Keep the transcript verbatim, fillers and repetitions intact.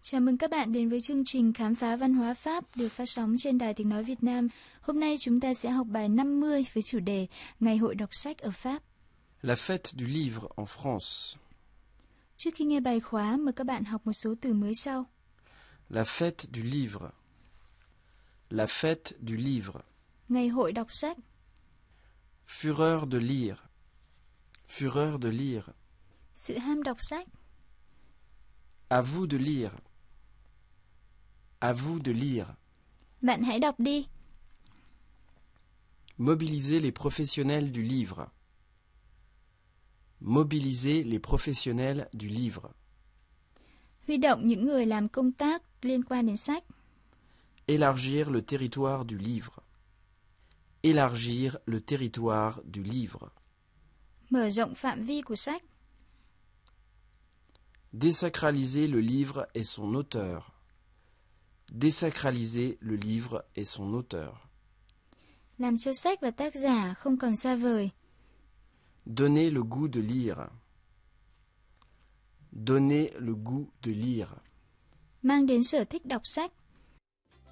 Chào mừng các bạn đến với chương trình Khám phá văn hóa Pháp được phát sóng trên Đài Tiếng Nói Việt Nam. Hôm nay chúng ta sẽ học bài năm mươi với chủ đề Ngày hội đọc sách ở Pháp. La fête du livre en France. Trước khi nghe bài khóa, mời các bạn học một số từ mới sau. La fête du livre. La fête du livre. Ngày hội đọc sách. Fureur de lire. Fureur de lire. Sự ham đọc sách. À vous de lire. À vous de lire. Bạn hãy đọc đi. Mobiliser les professionnels du livre. Mobiliser les professionnels du livre. Huy động những người làm công tác liên quan đến sách. Élargir le territoire du livre. Élargir le territoire du livre. Mở rộng phạm vi của sách. Désacraliser le livre et son auteur. Désacraliser le livre et son auteur. Làm cho sách và tác giả không còn xa vời. Donner le goût de lire. Donner le goût de lire. Mang đến sở thích đọc sách.